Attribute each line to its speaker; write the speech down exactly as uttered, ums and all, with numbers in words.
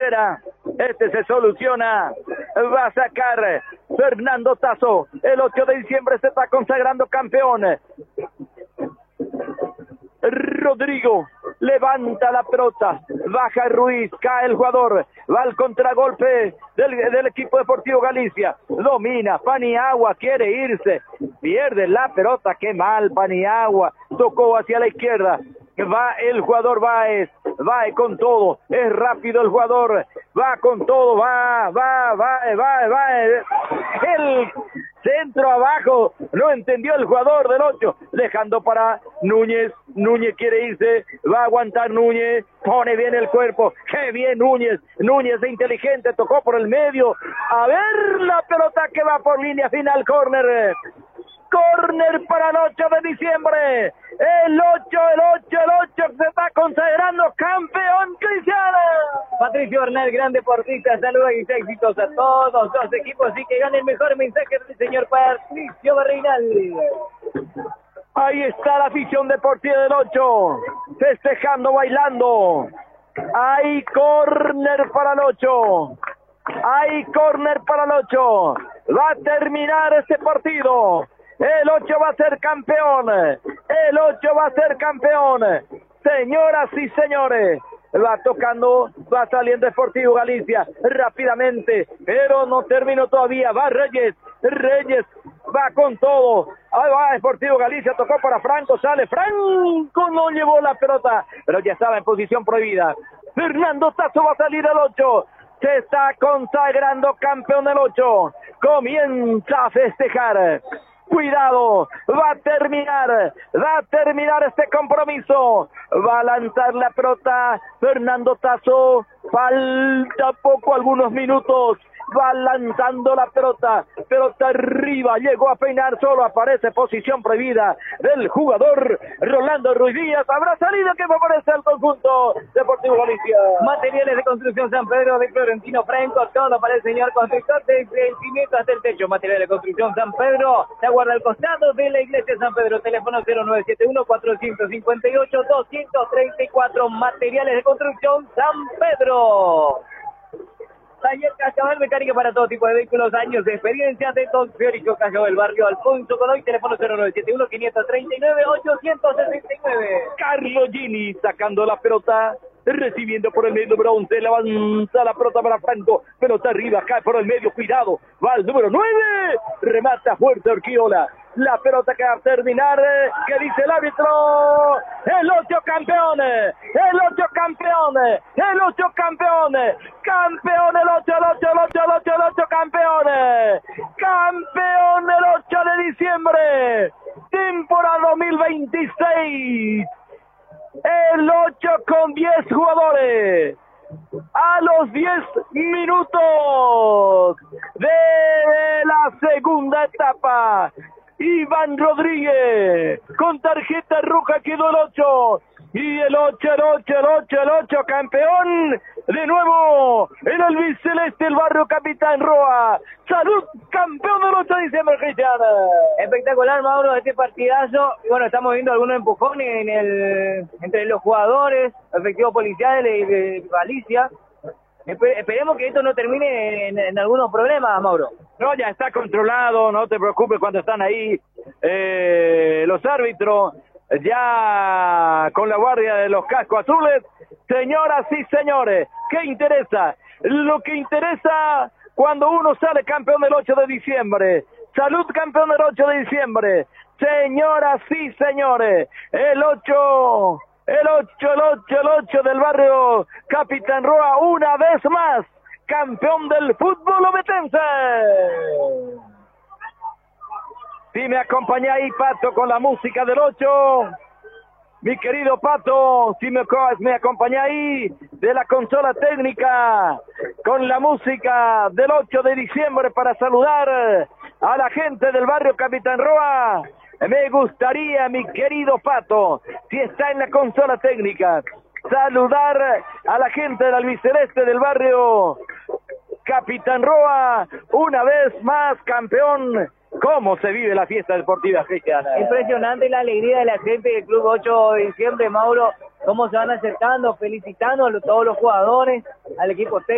Speaker 1: tercera. Este se soluciona. Va a sacar Fernando Tazo. El ocho de diciembre se está consagrando campeón. Rodrigo levanta la pelota, baja Ruiz, cae el jugador, va al contragolpe del, del equipo Deportivo Galicia, domina, Paniagua quiere irse, pierde la pelota, qué mal Paniagua, tocó hacia la izquierda, va el jugador Báez, va con todo, es rápido el jugador, va con todo, va, va, va, va, va, el centro abajo, no entendió el jugador del ocho, dejando para Núñez, Núñez quiere irse, va a aguantar Núñez, pone bien el cuerpo, qué bien Núñez, Núñez es inteligente, tocó por el medio, a ver la pelota que va por línea final, córner, córner para el ocho de diciembre, el ocho, el ocho, el ocho se está consagrando campeón cristiano.
Speaker 2: Patricio Bernal, gran deportista, saludos y éxitos a todos los equipos y que gane el mejor mensaje del señor Patricio Bernal.
Speaker 1: Ahí está la afición deportiva del ocho, festejando, bailando. Hay córner para el ocho. Hay córner para el ocho. Va a terminar este partido. El ocho va a ser campeón. El ocho va a ser campeón. Señoras y señores, va tocando, va saliendo Deportivo Galicia rápidamente, pero no terminó todavía. Va Reyes, Reyes va con todo. Ahí va Deportivo Galicia, tocó para Franco, sale Franco, no llevó la pelota, pero ya estaba en posición prohibida. Fernando Tazo va a salir al ocho. Se está consagrando campeón del ocho. Comienza a festejar. Cuidado, va a terminar, va a terminar este compromiso, va a lanzar la pelota Fernando Tazo, falta poco, algunos minutos, va lanzando la pelota, pelota arriba, llegó a peinar solo, aparece posición prohibida del jugador Rolando Ruiz Díaz, habrá salido que favorece al conjunto Deportivo Galicia.
Speaker 2: Materiales de construcción San Pedro de Florentino Franco, todo para el señor constructor, desde el cimiento hasta el techo. Materiales de construcción San Pedro, se aguarda al costado de la iglesia San Pedro, teléfono cero nueve siete uno, cuatro cinco cinco ocho, dos tres cuatro, Materiales de construcción San Pedro. Taller Cascabel, mecánica para todo tipo de vehículos, años de experiencia de Don Fiorico Cascabel, barrio Alfonso Godoy, teléfono cero nueve siete uno, cinco tres nueve, ocho seis nueve.
Speaker 1: Carlos Gini sacando la pelota, recibiendo por el medio número once, levanta la pelota para Franco, pelota arriba, cae por el medio, cuidado, va al número nueve, remata fuerte Orquiola. La pelota que va a terminar, ¿qué dice el árbitro? El ocho campeones, el ocho campeones, el ocho campeones, campeón el ocho, el ocho, el ocho, el ocho, el ocho campeones, campeón el ocho de diciembre, temporada dos mil veintiséis, el ocho con diez jugadores. A los diez minutos de la segunda etapa, Iván Rodríguez con tarjeta roja quedó el ocho. Y el ocho, el ocho, el ocho, el ocho, campeón de nuevo en el albiceleste el barrio Capitán Roa. Salud, campeón del ocho de diciembre, Cristiana.
Speaker 2: Espectacular, Mauro, este partidazo. Y bueno, estamos viendo algunos empujones en el, entre los jugadores, efectivos policiales de, de Galicia. Espe esperemos que esto no termine en, en algunos problemas, Mauro.
Speaker 1: No, ya está controlado, no te preocupes cuando están ahí eh, los árbitros, ya con la guardia de los cascos azules. Señoras y señores, ¿qué interesa? Lo que interesa cuando uno sale campeón del ocho de diciembre. Salud, campeón del ocho de diciembre. Señoras y señores, el ocho... El ocho, el ocho, el ocho del barrio Capitán Roa, una vez más, campeón del fútbol ometense. Si me acompaña ahí, Pato, con la música del ocho. Mi querido Pato, si me, me acompaña ahí, de la consola técnica, con la música del ocho de diciembre para saludar a la gente del barrio Capitán Roa. Me gustaría, mi querido Pato, si está en la consola técnica, saludar a la gente del albiceleste del barrio Capitán Roa, una vez más campeón. ¿Cómo se vive la fiesta deportiva cristiana?
Speaker 2: Impresionante la alegría de la gente del Club ocho de diciembre, Mauro, cómo se van acercando, felicitando a todos los jugadores, al equipo técnico.